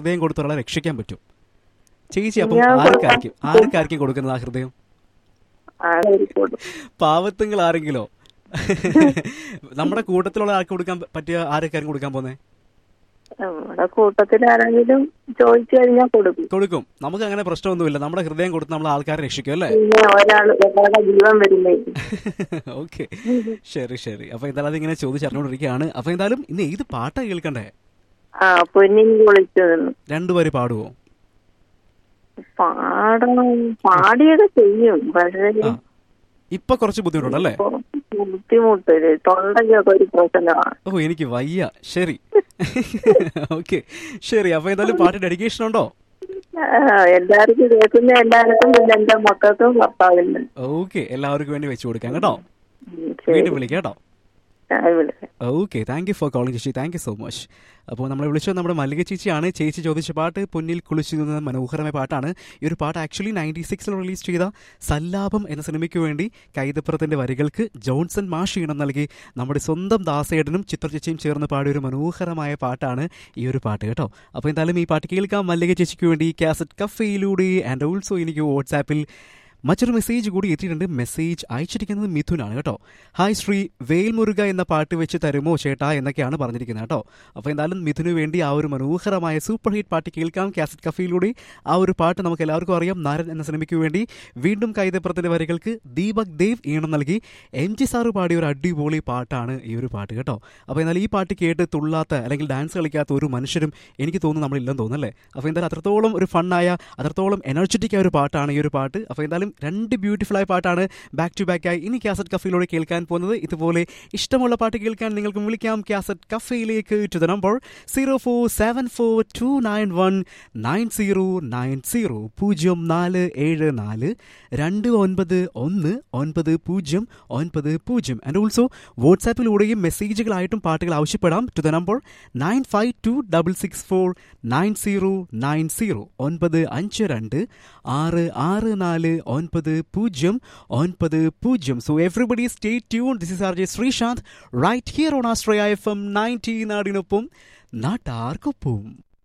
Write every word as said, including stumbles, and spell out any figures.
ഹൃദയം കൊടുത്ത് ഒരാളെ രക്ഷിക്കാൻ പറ്റും. ചേച്ചി അപ്പം ആർക്കായിരിക്കും ആർക്കായിരിക്കും കൊടുക്കുന്നത് ആ ഹൃദയം? പാവത്തുങ്ങൾ ആരെങ്കിലോ? നമ്മുടെ കൂട്ടത്തിലുള്ള ആൾക്ക് കൊടുക്കാൻ പറ്റിയ ആരൊക്കെയാരും കൊടുക്കാൻ പോന്നെ? നമ്മുടെ കൂട്ടത്തിൽ ആരെങ്കിലും ചോദിച്ചു കഴിഞ്ഞാൽ കൊടുക്കും. കൊടുക്കും. നമുക്ക് അങ്ങനെ പ്രശ്നമൊന്നുമില്ല. നമ്മുടെ ഹൃദയം കൊടുത്ത് നമ്മൾ ആൾക്കാരെ രക്ഷിക്കും അല്ലേ? ജീവൻ വരുന്നേ. ഓക്കെ, ശരി ശരി. അപ്പൊ എന്തായാലും അതിങ്ങനെ ചോദിച്ചറിഞ്ഞോണ്ടിരിക്കുകയാണ്. അപ്പൊ എന്തായാലും ഇന്ന് ഏത് പാട്ടാ കേൾക്കണ്ടേ? ആ പൊന്നിൻ കുളിച്ചതെന്ന് രണ്ടുപേര് പാടുവോ? പാടണം, പാടിയൊക്കെ ചെയ്യും. പക്ഷേ ഇപ്പൊ കുറച്ച് ബുദ്ധിമുട്ടുണ്ടല്ലേ? ബുദ്ധിമുട്ട്, തൊണ്ടയ്ക്കൊക്കെ ഒരു പ്രശ്നമാണ്. ഓ എനിക്ക് വയ്യ. ശരി, ഓക്കെ ശരി. അപ്പൊ എന്തായാലും പാട്ട് ഡെഡിക്കേഷൻ ഉണ്ടോ? എല്ലാവർക്കും കേൾക്കുന്ന എല്ലാവർക്കും, പിന്നെ എന്റെ മക്കൾക്കും ഭർത്താവിനും. ഓക്കെ, എല്ലാവർക്കും വേണ്ടി വെച്ചു കൊടുക്കാം കേട്ടോ. വീണ്ടും വിളിക്കാം കേട്ടോ. Okay, thank you for calling ചേച്ചി. Thank you so much. അപ്പോൾ നമ്മളെ വിളിച്ചത് നമ്മുടെ മല്ലിക ചേച്ചിയാണ്. ചേച്ചി ചോദിച്ച പാട്ട് പൊന്നിൽ കുളിച്ചു നിന്ന മനോഹരമായ പാട്ടാണ്. ഈ ഒരു പാട്ട് ആക്ച്വലി നയൻറ്റി സിക്സിൽ റിലീസ് ചെയ്ത സല്ലാപം എന്ന സിനിമയ്ക്ക് വേണ്ടി കൈതപ്പുറത്തിന്റെ വരികൾക്ക് ജോൺസൺ മാഷ് ഈണം നൽകി നമ്മുടെ സ്വന്തം ദാസേടനും ചിത്ര ചേച്ചിയും ചേർന്ന് പാടിയ ഒരു മനോഹരമായ പാട്ടാണ് ഈ ഒരു പാട്ട് കേട്ടോ. അപ്പോൾ എന്തായാലും ഈ പാട്ട് കേൾക്കാം മല്ലിക ചേച്ചിക്ക് വേണ്ടി കാസറ്റ് കഫേയിലൂടെ. ആൻഡ് ഓൾസോ എനിക്ക് വാട്സാപ്പിൽ മറ്റൊരു മെസ്സേജ് കൂടി എത്തിയിട്ടുണ്ട്. മെസ്സേജ് അയച്ചിരിക്കുന്നത് മിഥുനാണ് കേട്ടോ. ഹായ് ശ്രീ, വേൽമുരുക എന്ന പാട്ട് വെച്ച് തരുമോ ചേട്ടാ എന്നൊക്കെയാണ് പറഞ്ഞിരിക്കുന്നത് കേട്ടോ. അപ്പോൾ എന്തായാലും മിഥുനു വേണ്ടി ആ ഒരു മനോഹരമായ സൂപ്പർ ഹിറ്റ് പാട്ട് കേൾക്കാം കാസറ്റ് കഫയിലൂടെ. ആ ഒരു പാട്ട് നമുക്ക് എല്ലാവർക്കും അറിയാം. നാരൻ എന്ന സിനിമയ്ക്ക് വേണ്ടി വീണ്ടും കൈതപ്പുറത്തിന്റെ വരികൾക്ക് ദീപക് ദേവ് ഈണം നൽകി എം ജി സാറ് പാടിയ ഒരു അടിപൊളി പാട്ടാണ് ഈ ഒരു പാട്ട് കേട്ടോ. അപ്പോൾ എന്നാൽ ഈ പാട്ട് കേട്ട് തുള്ളാത്ത അല്ലെങ്കിൽ ഡാൻസ് കളിക്കാത്ത ഒരു മനുഷ്യരും എനിക്ക് തോന്നുന്നു നമ്മളില്ലെന്ന് തോന്നുന്നല്ലേ. അപ്പോൾ എന്തായാലും അത്രത്തോളം ഒരു ഫണ്ണായ, അത്രത്തോളം എനർജറ്റിക് ആയ ഒരു പാട്ടാണ് ഈ ഒരു പാട്ട്. അപ്പോൾ എന്തായാലും രണ്ട് ബ്യൂട്ടിഫുൾ ആയ പാട്ടാണ് ബാക്ക് ടു ബാക്ക് ആയി ഇനി കാസറ്റ് കഫയിലൂടെ കേൾക്കാൻ പോകുന്നത്. ഇതുപോലെ ഇഷ്ടമുള്ള പാട്ട് കേൾക്കാൻ നിങ്ങൾക്ക് വിളിക്കാം cassette കഫയിലേക്ക് to the number zero four seven four to nine one nine zero nine zero പൂജ്യം നാല് ഏഴ് നാല് രണ്ട് ഒൻപത് ഒന്ന് ഒൻപത് പൂജ്യം ഒൻപത് പൂജ്യം. ആൻഡ് ഓൾസോ വാട്സാപ്പിലൂടെയും മെസ്സേജുകളായിട്ടും പാട്ടുകൾ ആവശ്യപ്പെടാം to the number nine five to double six four nine zero nine zero ഒൻപത് അഞ്ച് രണ്ട് ആറ് ആറ് നാല് ഒൻപത് പൂജ്യം ഒൻപത് പൂജ്യം. So everybody stay tune. This is R J Sreesanth right here on Australia F M ninety നാടിനൊപ്പം നാട്ടാർക്കൊപ്പം.